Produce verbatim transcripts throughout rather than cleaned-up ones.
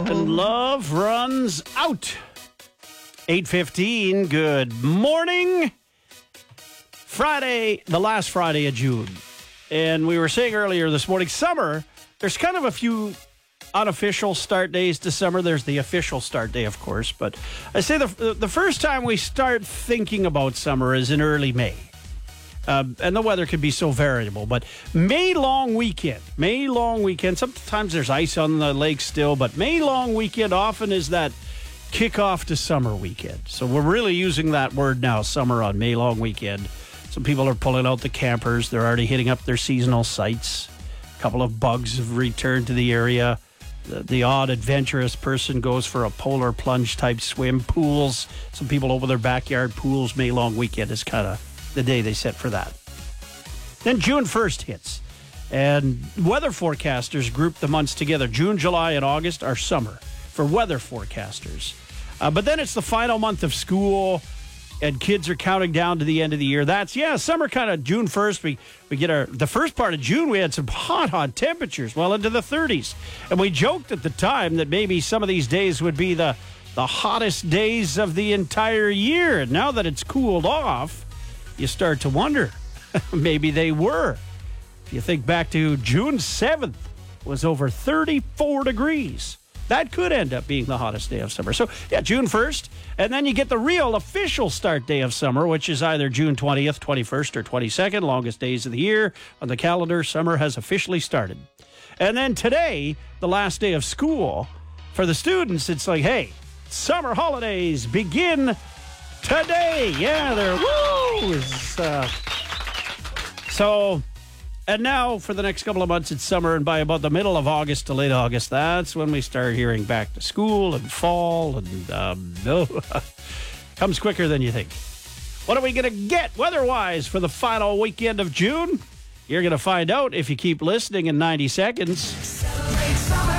And love runs out. eight fifteen, good morning. Friday, the last Friday of June. And we were saying earlier this morning, summer, there's kind of a few unofficial start days to summer. There's the official start day, of course. But I say the, the first time we start thinking about summer is in early May. Um, and the weather can be so variable, but May long weekend, May long weekend, sometimes there's ice on the lake still, but May long weekend often is that kickoff to summer weekend. So we're really using that word now, summer on May long weekend. Some people are pulling out the campers. They're already hitting up their seasonal sites. A couple of bugs have returned to the area. The, the odd adventurous person goes for a polar plunge type swim. Pools, some people over their backyard pools. May long weekend is kind of the day they set for that. Then June first hits, and weather forecasters group the months together. June, July, and August are summer for weather forecasters. Uh, but then it's the final month of school, and kids are counting down to the end of the year. That's, yeah, summer kind of June first. We, we get our, the first part of June, we had some hot, hot temperatures, well into the thirties. And we joked at the time that maybe some of these days would be the, the hottest days of the entire year. And now that it's cooled off, you start to wonder, maybe they were. If you think back to June seventh, was over thirty-four degrees. That could end up being the hottest day of summer. So, yeah, June first, and then you get the real official start day of summer, which is either June twentieth, twenty-first, or twenty-second, longest days of the year. On the calendar, summer has officially started. And then today, the last day of school, for the students, it's like, hey, summer holidays begin today. Yeah, they're woo. Uh, so, and now for the next couple of months, it's summer, and by about the middle of August to late August, that's when we start hearing back to school and fall, and um, no, comes quicker than you think. What are we going to get weather-wise for the final weekend of June? You're going to find out if you keep listening in ninety seconds. Celebrate summer.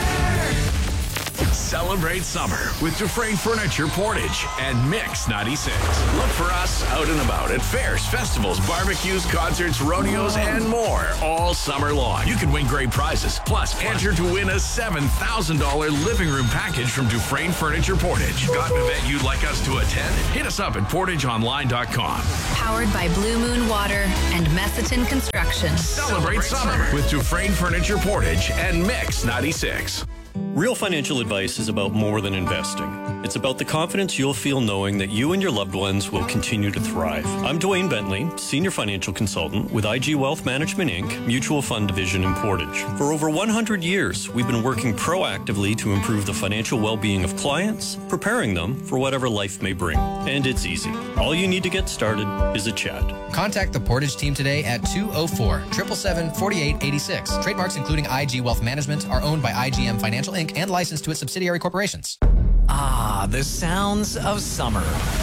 Celebrate summer with Dufresne Furniture Portage and Mix ninety-six. Look for us out and about at fairs, festivals, barbecues, concerts, rodeos, and more all summer long. You can win great prizes. Plus, enter to win a seven thousand dollars living room package from Dufresne Furniture Portage. Got an event you'd like us to attend? Hit us up at portage online dot com. Powered by Blue Moon Water and Messiton Construction. Celebrate summer with Dufresne Furniture Portage and Mix ninety-six. Real financial advice is about more than investing. It's about the confidence you'll feel knowing that you and your loved ones will continue to thrive. I'm Dwayne Bentley, Senior Financial Consultant with I G Wealth Management, Incorporated, Mutual Fund Division in Portage. For over one hundred years, we've been working proactively to improve the financial well-being of clients, preparing them for whatever life may bring. And it's easy. All you need to get started is a chat. Contact the Portage team today at two oh four, seven seven seven, four eight eight six. Trademarks including I G Wealth Management are owned by I G M Financial Incorporated and licensed to its subsidiary corporations. Ah, the sounds of summer.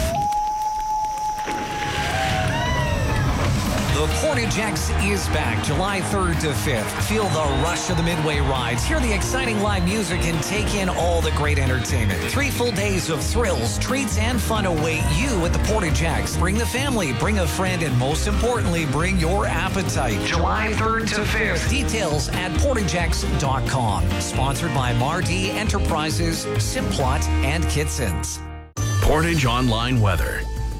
The Portage X is back July third to fifth. Feel the rush of the Midway rides, hear the exciting live music, and take in all the great entertainment. Three full days of thrills, treats, and fun await you at the Portage X. Bring the family, bring a friend, and most importantly, bring your appetite. July third to fifth. Details at portage x dot com. Sponsored by Mardi Enterprises, Simplot, and Kitson's. Portage Online Weather.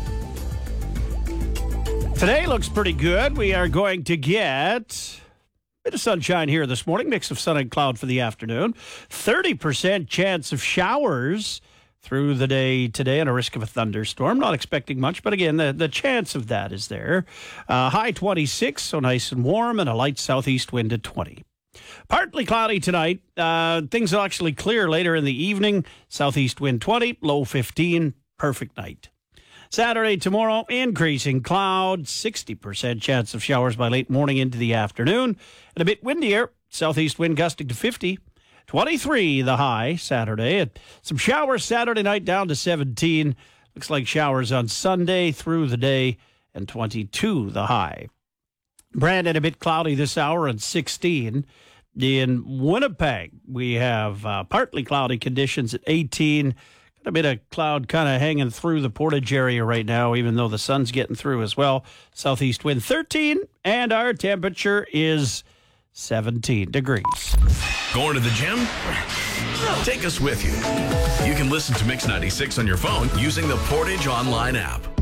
Today looks pretty good. We are going to get a bit of sunshine here this morning, mix of sun and cloud for the afternoon. thirty percent chance of showers through the day today and a risk of a thunderstorm. Not expecting much, but again, the, the chance of that is there. Uh, high twenty-six, so nice and warm, and a light southeast wind at twenty. Partly cloudy tonight. Uh, things will actually clear later in the evening. Southeast wind twenty, low fifteen, perfect night. Saturday, tomorrow, increasing cloud, sixty percent chance of showers by late morning into the afternoon, and a bit windier, southeast wind gusting to fifty, twenty-three the high Saturday, and some showers Saturday night down to seventeen, looks like showers on Sunday through the day, and twenty-two the high. Brandon, a bit cloudy this hour and sixteen. In Winnipeg, we have uh, partly cloudy conditions at eighteen. A bit of cloud kind of hanging through the Portage area right now, even though the sun's getting through as well. Southeast wind thirteen, and our temperature is seventeen degrees. Going to the gym? Take us with you. You can listen to Mix ninety-six on your phone using the Portage Online app.